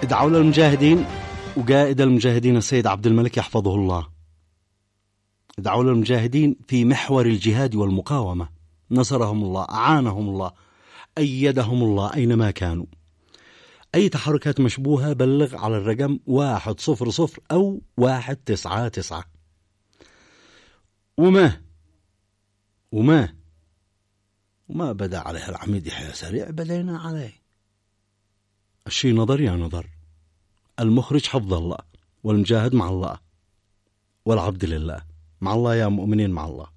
ادعوا للمجاهدين وقائد المجاهدين السيد عبد الملك يحفظه الله. ادعوا للمجاهدين في محور الجهاد والمقاومة، نصرهم الله، أعانهم الله، أيدهم الله أينما كانوا. أي تحركات مشبوهة بلغ على الرقم 100 أو 199. وما بدأ عليه العميد يحيى سريع، بدينا عليه. الشي نظر يا نظر. المخرج حفظ الله، والمجاهد مع الله، والعبد لله. مع الله يا مؤمنين، مع الله.